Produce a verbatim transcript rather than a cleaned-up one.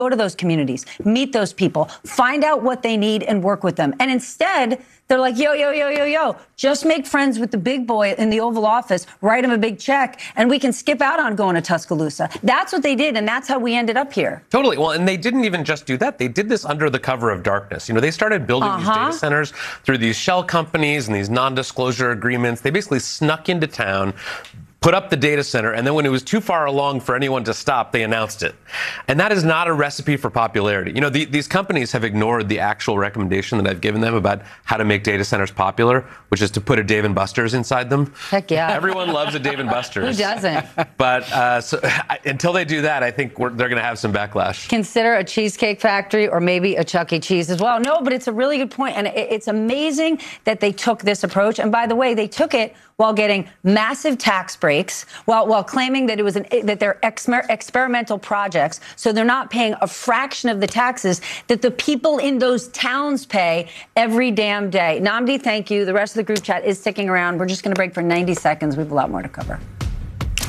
go to those communities, meet those people, find out what they need and work with them. And instead, they're like, yo, yo, yo, yo, yo, just make friends with the big boy in the Oval Office, write him a big check, and we can skip out on going to Tuscaloosa. That's what they did, and that's how we ended up here. Totally. Well, and they didn't even just do that. They did this under the cover of darkness. You know, they started building uh-huh. these data centers through these shell companies and these non-disclosure agreements. They basically snuck into town, put up the data center, and then when it was too far along for anyone to stop, they announced it. And that is not a recipe for popularity. You know, the, these companies have ignored the actual recommendation that I've given them about how to make data centers popular, which is to put a Dave and Buster's inside them. Heck yeah. Everyone loves a Dave and Buster's. Who doesn't? But uh, so, I, until they do that, I think we're, they're going to have some backlash. Consider a Cheesecake Factory or maybe a Chuck E. Cheese as well. No, but it's a really good point. And it, it's amazing that they took this approach. And by the way, they took it while getting massive tax breaks, while while claiming that it was an, that they're exper- experimental projects, so they're not paying a fraction of the taxes that the people in those towns pay every damn day. Nnamdi, thank you. The rest of the group chat is sticking around. We're just going to break for ninety seconds. We have a lot more to cover.